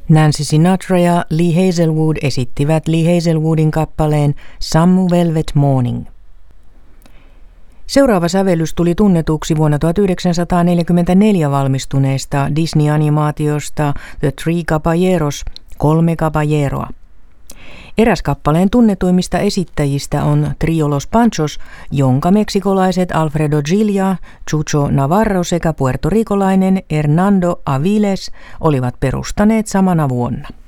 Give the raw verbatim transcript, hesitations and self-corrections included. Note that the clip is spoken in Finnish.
Nancy Sinatra ja Lee Hazelwood esittivät Lee Hazelwoodin kappaleen Some Velvet Morning. Seuraava sävellys tuli tunnetuksi vuonna tuhatyhdeksänsataaneljäkymmentäneljä valmistuneesta Disney-animaatiosta The Three Caballeros, kolme caballeroa. Eräs kappaleen tunnetuimmista esittäjistä on Trio Los Panchos, jonka meksikolaiset Alfredo Gil, Chucho Navarro sekä puertorikolainen Hernando Aviles olivat perustaneet samana vuonna.